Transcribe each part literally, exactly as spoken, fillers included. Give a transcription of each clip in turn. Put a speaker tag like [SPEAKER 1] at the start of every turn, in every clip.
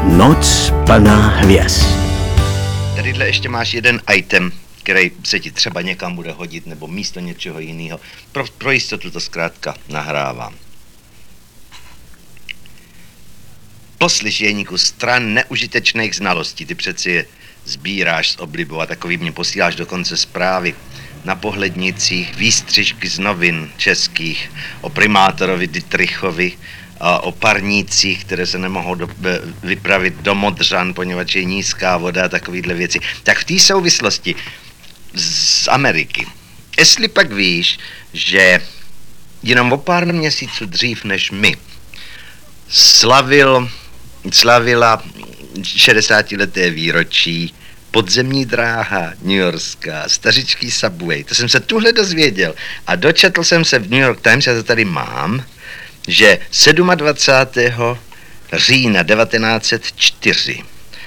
[SPEAKER 1] Noc plná hvězd.
[SPEAKER 2] Tadyhle ještě máš jeden item, který se ti třeba někam bude hodit, nebo místo něčeho jiného. Pro, pro jistotu to zkrátka nahrávám. Poslyš, Jeníku, stran neužitečných znalostí. Ty přeci je sbíráš s oblibou a takový mě posíláš dokonce zprávy na pohlednicích, výstřižky z novin českých o primátorovi Dittrichovi, a o parnících, které se nemohou do, vypravit do Modřan, poněvadž je nízká voda a takovýhle věci. Tak v té souvislosti z Ameriky, jestli pak víš, že jenom o pár měsíců dřív než my slavil, slavila šedesátileté výročí podzemní dráha newyorská, stařičký subway, to jsem se tuhle dozvěděl a dočetl jsem se v New York Times, já to tady mám, že dvacátého sedmého října devatenáct set čtyři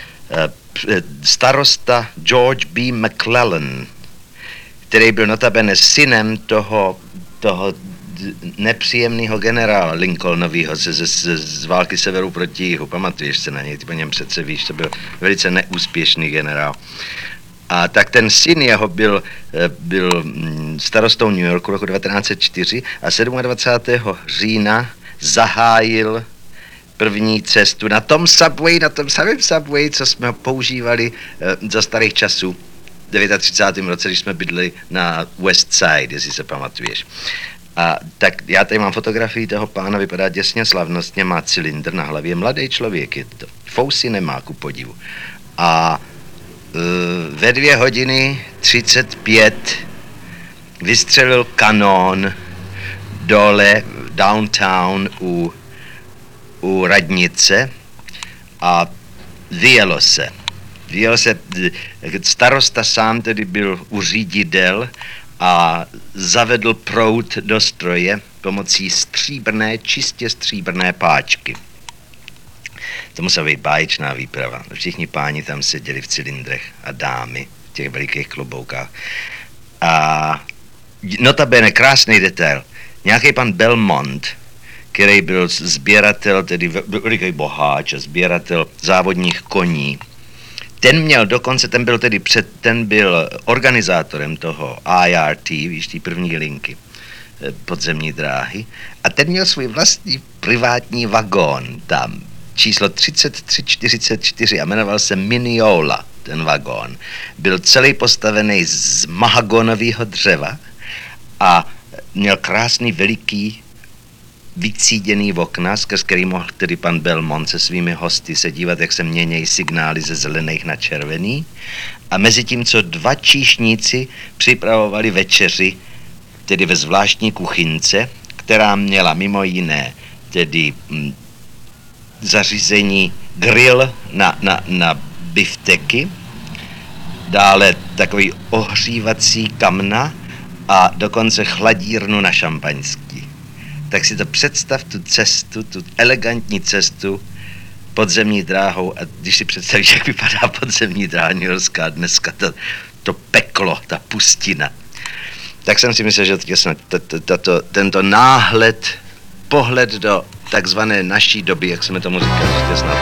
[SPEAKER 2] starosta George B. McClellan, který byl notabene synem toho, toho nepříjemného generála Lincolnovýho z, z, z, z války severu proti jihu, pamatuješ se na něj, ty po něm přece víš, to byl velice neúspěšný generál. A tak ten syn jeho byl, byl starostou New Yorku roku devatenáct set čtyři a dvacátého sedmého října zahájil první cestu na tom subway, na tom samém subway, co jsme používali za starých časů v třicátém devátém roce, když jsme bydli na West Side, jestli se pamatuješ. A tak já tady mám fotografii toho pána, vypadá děsně slavnostně, má cylindr na hlavě, mladý člověk je to, fousy nemá ku podivu. A ve dvě hodiny třicet pět vystřelil kanón dole downtown u, u radnice a vyjelo se. Vyjelo se, starosta sám tedy byl u řídidel a zavedl proud do stroje pomocí stříbrné, čistě stříbrné páčky. To musela být báječná výprava. Všichni páni tam seděli v cylindrech a dámy v těch velikých kloboukách. A notabene krásný detail. Nějaký pan Belmont, který byl sběratel, tedy veliký boháč a sběratel závodních koní, ten měl dokonce, ten byl tedy před, ten byl organizátorem toho I R T, víš, té první linky podzemní dráhy, a ten měl svůj vlastní privátní vagón tam, číslo třicet tři čtyřicet čtyři a jmenoval se Mineola, ten vagón. Byl celý postavený z mahagonového dřeva a měl krásný veliký vycíděný okna, skrz který mohl tedy pan Belmont se svými hosty se dívat, jak se měnějí signály ze zelených na červený. A mezi tím, co dva číšníci připravovali večeři, tedy ve zvláštní kuchynce, která měla mimo jiné tedy hm, zařízení grill na, na, na bifteky, dále takový ohřívací kamna a dokonce chladírnu na šampaňský. Tak si to představ, tu cestu, tu elegantní cestu podzemní dráhou, a když si představíš, jak vypadá podzemní dráha newyorská dneska, to, to peklo, ta pustina, tak jsem si myslel, že to, to, to, to, tento náhled, pohled do takzvané naší doby, jak jsme tomu říkali, že snad